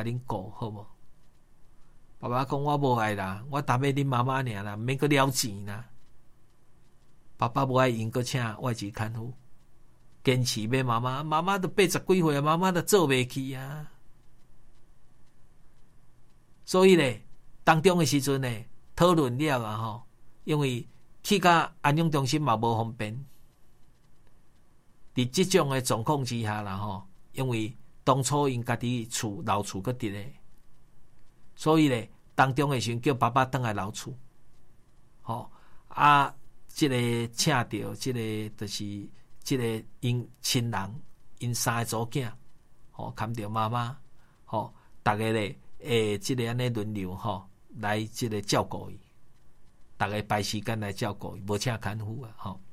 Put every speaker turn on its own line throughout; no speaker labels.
甲恁顾好无？爸爸讲我无爱啦，我搭要恁妈妈尔啦，免阁了钱啦。爸爸无爱因，阁请外籍看护，坚持要妈妈，妈妈都80几岁啊，妈妈都做袂起啊。所以咧，当中的时阵咧，讨论了啊吼，因为去甲安养中心嘛无方便。伫即种的状况之下啦吼，因为当初因家己厝老厝阁伫咧，所以咧当中的时阵叫爸爸倒来老厝，吼啊，即个请着即个就是即个因亲人，因3个祖囝，吼牵着妈妈，吼逐个咧即个安尼轮流吼来即个照顾伊，逐个排时间来照顾伊，无请看护啊，吼。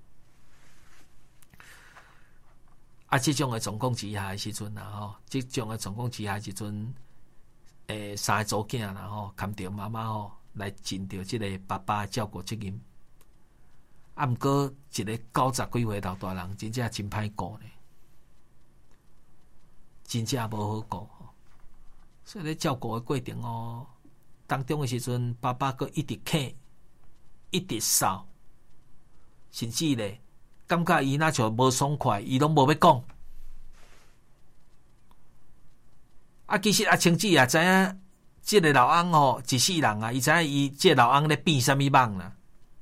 啊，即种的状况之下的时阵啦，吼，即种的状况之下的时阵，3个祖囝啦，吼，牵着妈妈吼来尽着即个爸爸照顾责任。啊，毋过一个90几岁老大人，真正真歹顾呢，真正无好顾。所以咧照顾的过程哦，当中的时阵，爸爸佫一直咳，一直扫，甚至咧。感觉伊那像无爽快，伊拢无要讲。啊，其实阿青子也知影，即个老翁吼一世人啊，伊知影伊即个老翁咧变啥物梦啦。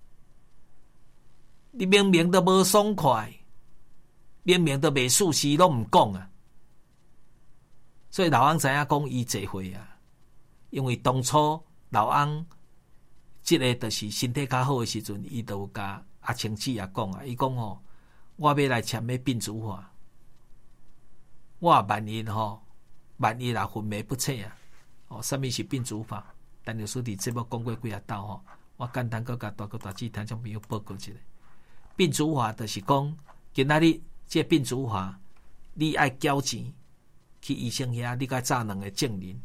你明明都无爽快，明明都袂舒适，拢毋讲啊。所以老翁知影讲伊坐回啊，因为当初老翁即个就是身体较好的时阵，伊都有甲。阿青子也讲啊，伊讲吼，我要来签迄病主法，我万一啦昏迷不醒啊，哦，什么是病主法？陈律师伫节目讲过几啊道吼，我简单佮甲大哥大姐听众朋友报告一下。病主法就是讲，今仔日这病主法，你爱缴钱去医生遐，你甲找两个证人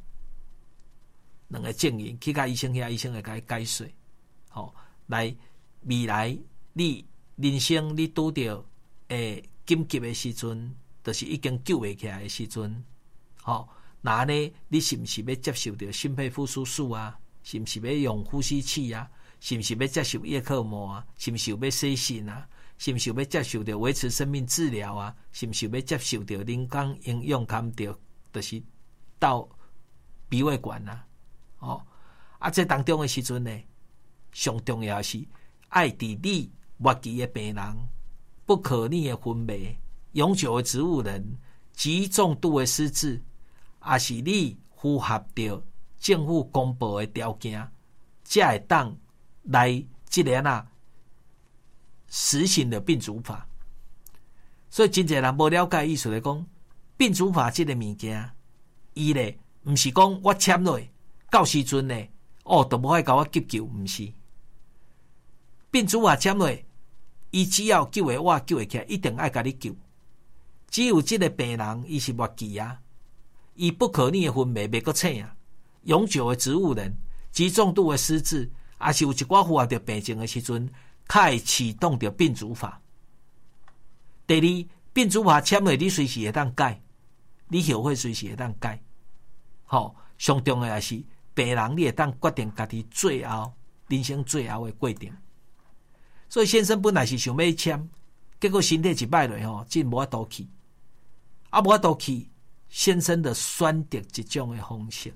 去甲医生遐，医生会甲你解释，吼，来未来。你人生你拄着紧急的时阵，就是已经救袂起来的时阵，吼，那呢，你是毋是要接受着心肺复苏术啊？是毋是要用呼吸器啊？是毋是要接受叶克膜啊？是毋是要洗肾啊？是毋是要接受着维持生命治疗啊？是毋是要接受着人工营养含着就是到鼻胃管啊？哦，啊，这当中的时阵呢，上重要是爱伫你。末期的病人、不可逆的昏迷、永久的植物人、极重度的失智，也是你符合着政府公布的条件，才会当来即个实行的病主法。所以真侪人无了解意思来讲，病主法即个物件，伊咧毋是讲我签落到时阵咧，哦，都无爱甲我急救，毋是。病主法签落。伊只要救会我救会起来，一定爱甲你救。只有这个病人，伊是末期啊，伊不可逆的昏迷袂阁醒啊，永久的植物人、极重度的失智，也是有一寡符合着病情的时阵，才会启动着病主法。第二，病主法签落，你随时会当改，你后悔随时会当改。吼，上重要的是病人，你会当决定家己最后人生最后的过程。所以先生本来是想要签，结果身体一歹落吼，真无法度去，无法度去，先生的选择一种的方式。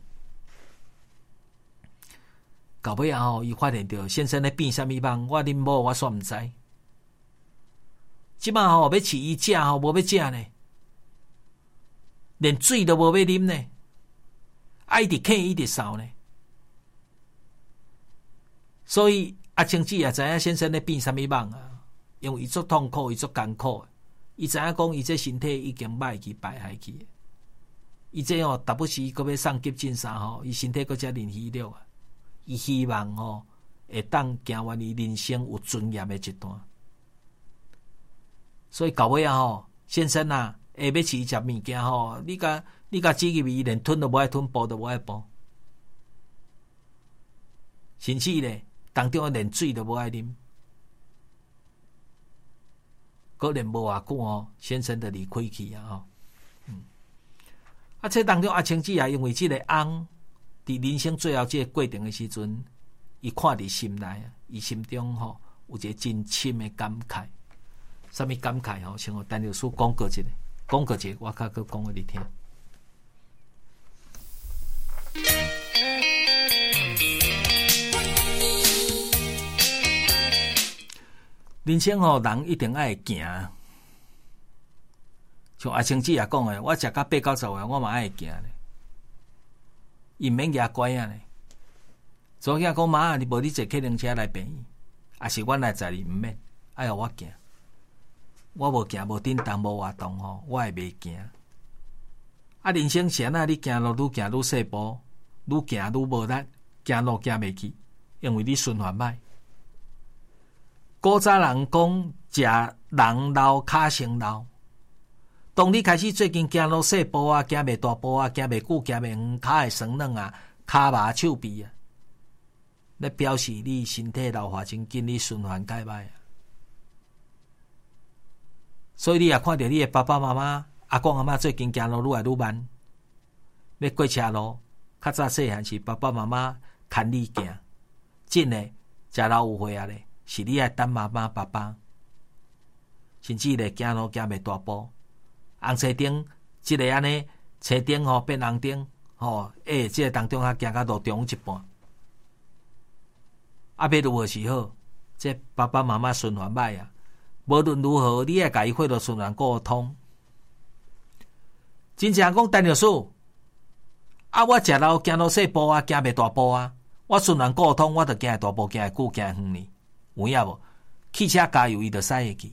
到尾啊吼，伊发现到先生咧变啥物梦，我恁某我煞毋知。即摆吼要饲伊食吼，无要食呢，连水都无要啉呢，一直咳一直扫呢，所以。阿青子也知影先生咧变啥物梦啊？因为伊足痛苦，伊足艰苦。伊知影讲伊这身体已经歹去败害去。伊这哦，达不时佫要送急诊啥吼，伊身体佫遮认虚弱啊。伊希望吼会当行完伊人生有尊严的一段。所以到尾啊吼，先生啊，下要饲伊食物件吼，你甲指入伊连吞都无爱吞，补都无爱补，甚至咧。当中连水都无爱啉，可能无偌久哦，先生就离开去啊！ 这当中阿青姊也因为这个翁伫人生最后这个过程的时阵，伊看伫心内，伊心中有一个真深的感慨。什么感慨先互陈律师讲过一个，我较佫讲互你听。人生人一定爱会行。像阿青姊也讲诶，我食到8、90岁，我嘛爱行咧，伊免举拐啊咧。昨仔讲妈，你无你坐客人车来病院，也是阮来载你，毋免，爱互我行。我无行无振动无活动我会袂行。人生是安那，你行路愈行愈细步，愈行愈无力，行路行袂去，因为你循环歹。古早人讲，食人老脚生老。当你开始最近行路细步行袂大步行袂久，行袂远，脚会酸软骹麻手臂那表示你身体老化真紧，你循环改歹所以你也看到你的爸爸妈妈、阿公阿嬷最近行路愈来愈慢，要过车路。较早细汉是爸爸妈妈牵你行，真的食老有岁咧，是你爱等妈妈、爸爸，甚至咧行路行袂大步。红车顶，即个安尼，车顶变红顶，即个当中行到路中一半。要如何是好？这爸爸妈妈循环歹无论如何，你爱甲伊血路循环沟通。真正讲陈律师，我食老行路细步行袂大步我循环沟通，我着行会大步，行会久，行会远呢？有影无？汽车加油伊着驶会去。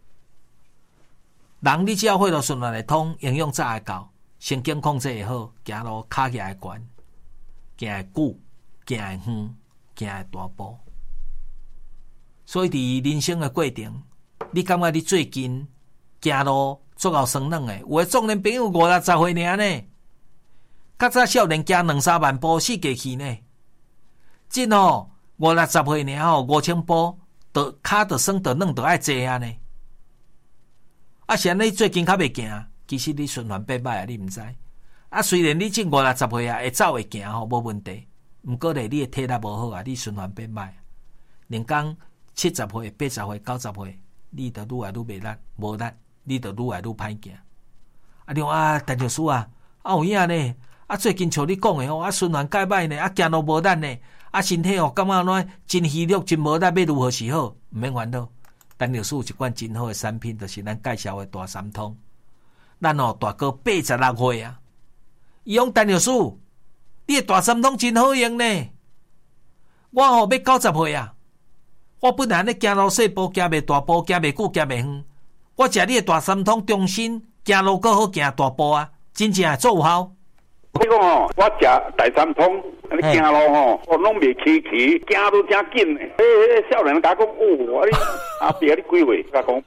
人你只要血路循环会通，营养早会够，神经控制会好，行路骹起会悬，行会久，行会远，行会大步。所以伫人生的过程，你感觉你最近行路足够酸软的？有的壮年朋友50、60岁尔呢，较早少年行2、3万步死过去呢。真50、60岁尔5000步，骹着酸着软着爱坐呢。是安尼最近较袂行，其实你循环变歹你毋知。虽然你这50、60岁会走会行无问题，毋过咧你的体力无好你循环变歹。人讲70岁、80岁、90岁，你着愈来愈袂力，无力，你着愈来愈歹行。你讲陈律师有影呢？最近像你讲的循环改歹呢，行路无力呢，身体感觉怎真虚弱、真无力，要如何是好？毋免烦恼。陈律师有一款真好的产品，就是咱介绍的大三通。咱大哥86岁伊讲陈律师，你的大三通真好用呢。我要90岁我本来咧行路细步，行袂大步，行袂久，行袂远。我食你的大三通，重新行路更好行大步真正做有效。
你讲我食大三通，你行路我拢袂崎岖，行都真紧。少年甲我讲，你阿伯你几岁？甲讲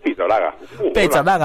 86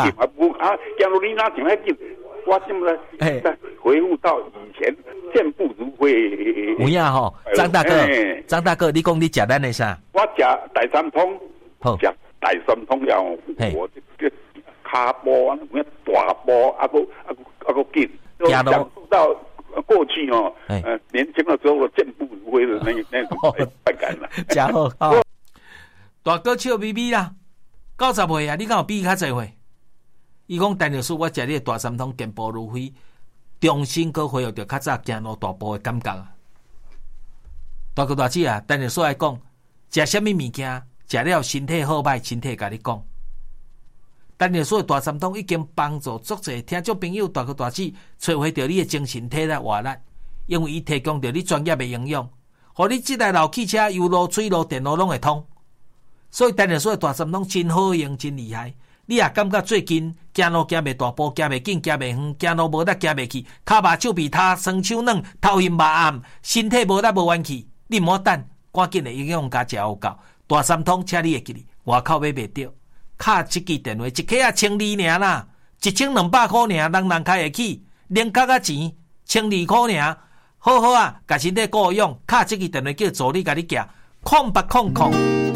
86
行路你哪像遐紧？我现在回复到以前，健步如飞。
有影张大哥，你讲你食咱的啥？
我食大三通，食大三通了，我这骹步大步，还佫紧。
行路
到过去年轻的时候健步如飞的那种快感了。
真好大哥笑眯眯啦，90岁你敢有比较侪岁？伊讲陈律师，我食你的大三通健步如飞，重新搁恢复着较早行路大步的感觉大哥大姐陈律师来讲，食什么物件食了身体好歹，身体甲你讲。陈律师的大三通已经帮助足侪听众朋友大哥大姐找回到你的精神体力活力，因为伊提供着你专业的营养，互你这台老汽车油路、水路、电路拢会通。所以陈律师的大三通真好用，真厉害。你也感觉最近行路行袂大步，行袂紧，行袂远，行路无力，行袂去，骹麻手臂塌，酸手软，头晕目暗，身体无力无元气。你莫等，赶紧的营养加食有够。大三通，请你会记哩，外口买袂着。卡一支电话，一克1200尔啦，1200块尔，人开会起，连卡个钱1200块尔，好好甲身体顾养。卡一支电话叫助理甲你寄，0800。